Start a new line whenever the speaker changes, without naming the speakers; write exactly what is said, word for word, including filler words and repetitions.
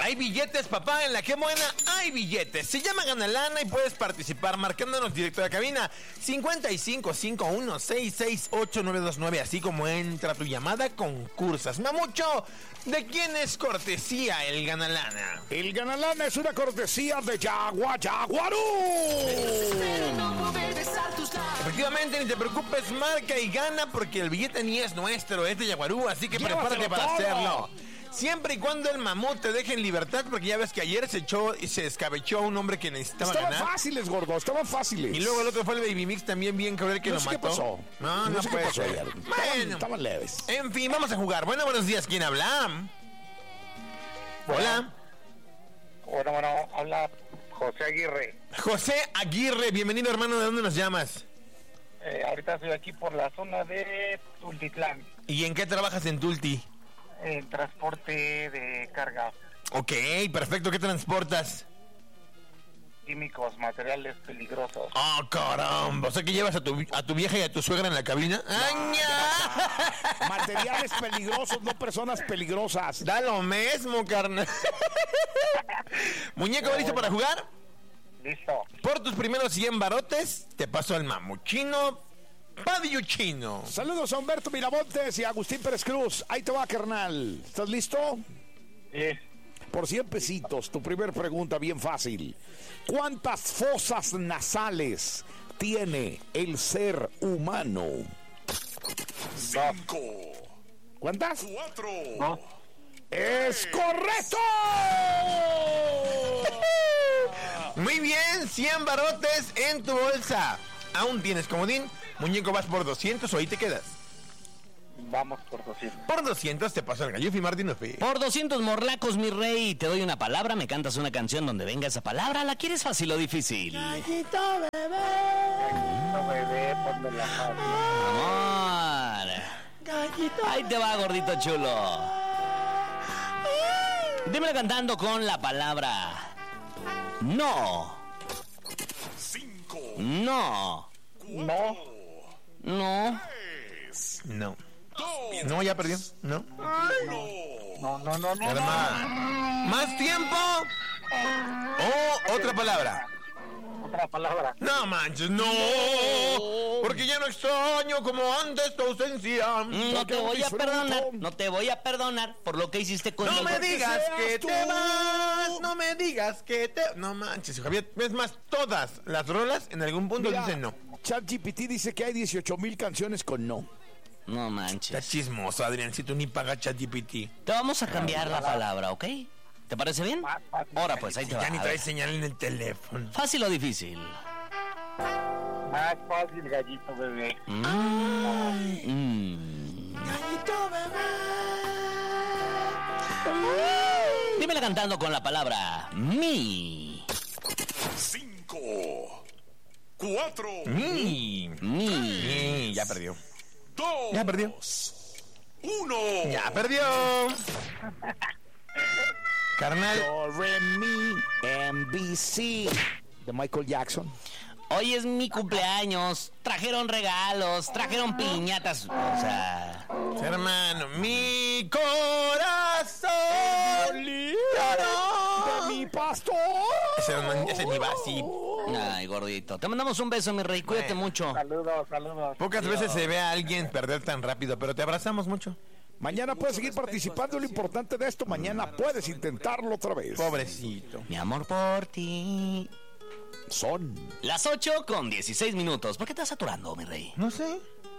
Hay billetes, papá, en la que buena hay billetes. Se llama Gana Lana y puedes participar marcándonos directo de la cabina cincuenta y cinco cincuenta y uno sesenta y seis ochenta y nueve veintinueve, así como entra tu llamada, concursas. Mamucho, ¿de quién es cortesía el Gana Lana?
El Gana Lana es una cortesía de Yagua Yaguarú.
Efectivamente, ni te preocupes, marca y gana porque el billete ni es nuestro, es de Yaguarú, así que
Llévatelo
prepárate para
todo.
hacerlo. Siempre y cuando el mamut te deje en libertad, porque ya ves que ayer se echó y se escabechó a un hombre que necesitaba
Estaban
ganar.
fáciles, gordo, estaban fáciles.
Y luego el otro fue el Baby Mix también bien cruel que
No
lo
sé qué
mató.
pasó.
No, no,
No sé qué
puede
pasó
ser.
ayer.
Bueno,
Estaban, estaban leves.
en fin, vamos a jugar. Bueno, buenos días, ¿quién habla? Hola.
Bueno, bueno, habla José Aguirre.
José Aguirre, bienvenido, hermano, ¿de dónde nos llamas?
Eh, ahorita estoy aquí por la zona de Tultitlán,
¿Y en qué trabajas en Tulti?
en transporte de carga,
Ok, perfecto, ¿qué transportas?
químicos, materiales peligrosos.
Oh, caramba, o sea que llevas a tu, a tu vieja y a tu suegra en la cabina. ¡Aña!
Materiales peligrosos, no personas peligrosas.
Da lo mismo, carnal. Muñeco, ¿listo para jugar?
Listo.
Por tus primeros cien barotes, te paso al mamuchino Padiuchino.
Saludos a Humberto Miramontes y a Agustín Pérez Cruz. Ahí te va, carnal. ¿Estás listo?
Sí.
Por cien pesitos, tu primer pregunta bien fácil. ¿Cuántas fosas nasales tiene el ser humano?
Cinco,
¿Cuántas?
cuatro,
¿No?
¡Es correcto!
Muy bien, cien barotes en tu bolsa. Aún tienes comodín. Muñeco, vas por doscientos o ahí te quedas.
Vamos por doscientos.
Por doscientos te paso el gallo y Martín Ofi.
Por doscientos morlacos, mi rey, te doy una palabra, me cantas una canción donde venga esa palabra. ¿La quieres fácil o difícil?
Gallito bebé, ponme la fácil.
Amor. Ahí te va, gordito chulo. Dímelo cantando con la palabra no.
cinco,
No.
No.
No.
tres,
No.
dos,
No, ya perdió. No.
uno.
No, no, no, no.
Hermano. ¿Más tiempo? O otra palabra.
Otra palabra.
No manches, no. Porque ya no extraño como antes tu ausencia.
No te voy a perdonar, no te voy a perdonar por lo que hiciste con
No
el-
me digas
seas
que
tú.
te vas, no me digas que te... No manches, Javier, es más, todas las rolas en algún punto
Mira,
dicen no.
ChatGPT dice que hay dieciocho mil canciones con no.
No
Está
manches.
chismoso, Adriancito, ni paga ChatGPT.
Te vamos a cambiar la palabra, ¿ok? ¿Te parece bien?
Más fácil.
Ahora pues, ahí te va.
Ya ni
a
trae
ver.
señal en el teléfono.
¿Fácil o difícil?
Más fácil, gallito bebé.
Mm. Dímela cantando con la palabra mi.
Cinco, cuatro,
Mi.
Mi.
Mi, ya perdió.
dos,
Ya perdió.
uno.
Ya perdió. Carnal.
Do, re, mi, M, B, C. De Michael Jackson.
Hoy es mi cumpleaños. Trajeron regalos, trajeron piñatas. O sea,
Hermano, mi corazón.
De
lloró.
mi pastor.
Ese, no- ese ni va así.
ay, gordito. Te mandamos un beso, mi rey. Cuídate
Bueno.
mucho.
Saludos, saludos.
Pocas veces se ve a alguien perder tan rápido, pero te abrazamos mucho.
Mañana puedes seguir participando. Lo importante de esto, mañana puedes intentarlo otra vez.
Pobrecito.
Mi amor por ti.
Son
Las ocho con dieciséis minutos. ¿Por qué te estás saturando, mi rey?
No sé.